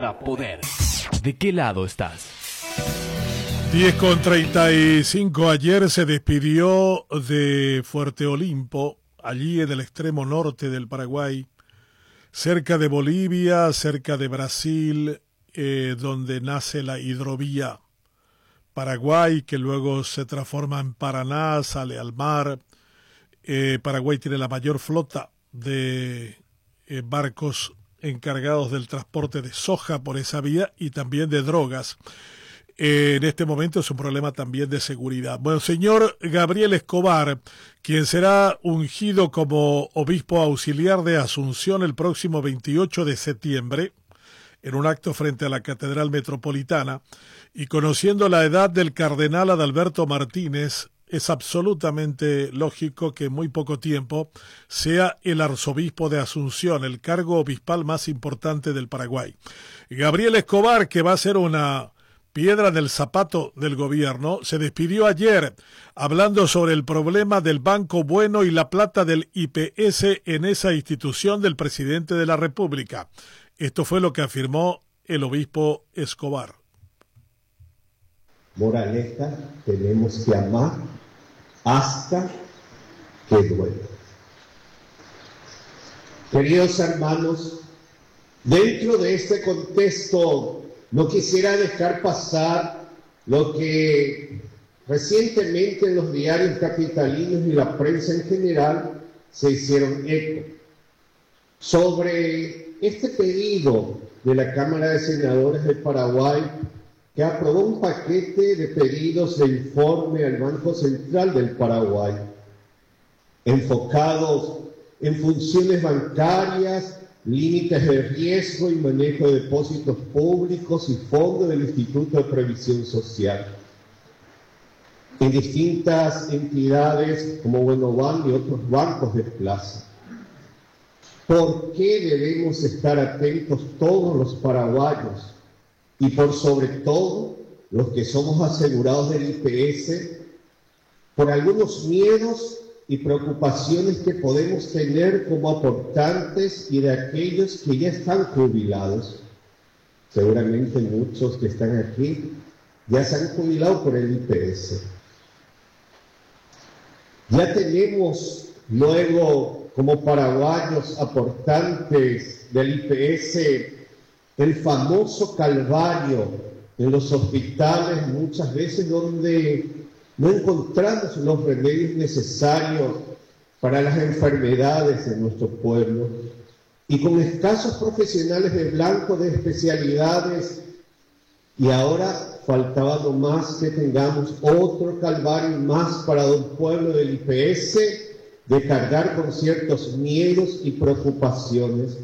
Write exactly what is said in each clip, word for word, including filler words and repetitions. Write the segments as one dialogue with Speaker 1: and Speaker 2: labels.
Speaker 1: para poder. ¿De qué lado estás?
Speaker 2: diez con treinta y cinco. Ayer se despidió de Fuerte Olimpo, allí en el extremo norte del Paraguay, cerca de Bolivia, cerca de Brasil, eh, donde nace la hidrovía Paraguay, que luego se transforma en Paraná, sale al mar. Eh, Paraguay tiene la mayor flota de eh, barcos encargados del transporte de soja por esa vía y también de drogas. Eh, en este momento es un problema también de seguridad. Bueno, señor Gabriel Escobar, quien será ungido como obispo auxiliar de Asunción el próximo veintiocho de septiembre, en un acto frente a la Catedral Metropolitana, y conociendo la edad del cardenal Adalberto Martínez, es absolutamente lógico que en muy poco tiempo sea el arzobispo de Asunción, el cargo obispal más importante del Paraguay. Gabriel Escobar, que va a ser una piedra del zapato del gobierno, se despidió ayer hablando sobre el problema del Banco Bueno y la plata del I P S en esa institución del presidente de la República. Esto fue lo que afirmó el obispo Escobar.
Speaker 3: Moraleja, tenemos que amar hasta que duela. Queridos hermanos, dentro de este contexto no quisiera dejar pasar lo que recientemente en los diarios capitalinos y la prensa en general se hicieron eco sobre este pedido de la Cámara de Senadores de Paraguay, que aprobó un paquete de pedidos de informe al Banco Central del Paraguay, enfocados en funciones bancarias, límites de riesgo y manejo de depósitos públicos y fondos del Instituto de Previsión Social, en distintas entidades como Buenobank y otros bancos de plaza. ¿Por qué debemos estar atentos todos los paraguayos y por sobre todo los que somos asegurados del I P S por algunos miedos y preocupaciones que podemos tener como aportantes y de aquellos que ya están jubilados? Seguramente muchos que están aquí ya se han jubilado por el I P S. Ya tenemos luego como paraguayos aportantes del I P S el famoso calvario en los hospitales, muchas veces donde no encontramos los remedios necesarios para las enfermedades de nuestro pueblo, y con escasos profesionales de blanco de especialidades, y ahora faltaba nomás que tengamos otro calvario más para un pueblo del I P S, de cargar con ciertos miedos y preocupaciones.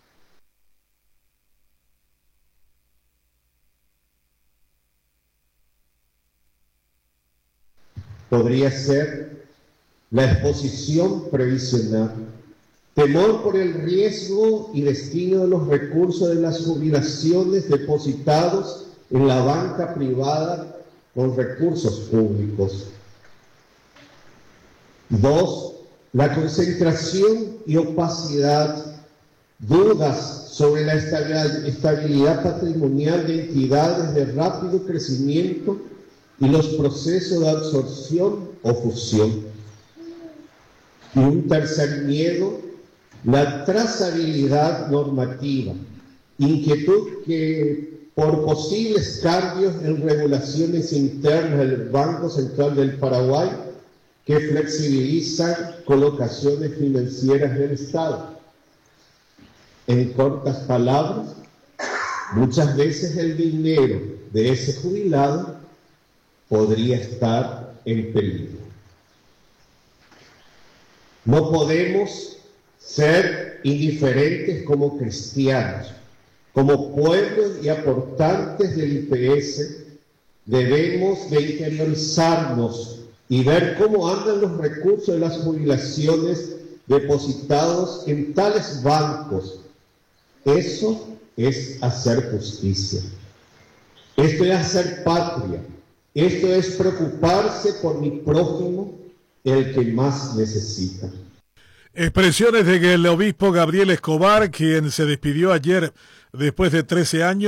Speaker 3: Podría ser la exposición previsional, temor por el riesgo y destino de los recursos de las jubilaciones depositados en la banca privada con recursos públicos. Dos, la concentración y opacidad, dudas sobre la estabilidad patrimonial de entidades de rápido crecimiento y los procesos de absorción o fusión. Y un tercer miedo, la trazabilidad normativa, inquietud que por posibles cambios en regulaciones internas del Banco Central del Paraguay que flexibilizan colocaciones financieras del Estado. En cortas palabras, muchas veces el dinero de ese jubilado podría estar en peligro. No podemos ser indiferentes como cristianos, como pueblos y aportantes del I P S. Debemos de interiorizarnos y ver cómo andan los recursos de las jubilaciones depositados en tales bancos. Eso es hacer justicia. Esto es hacer patria. Esto es preocuparse por mi prójimo, el que más necesita.
Speaker 2: Expresiones de el obispo Gabriel Escobar, quien se despidió ayer después de trece años.